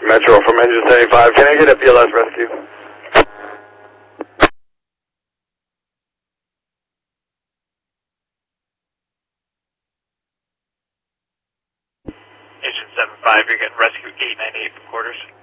Metro from Engine 75. Can I get a BLS rescue? Engine 75, you're getting rescue 898 from quarters.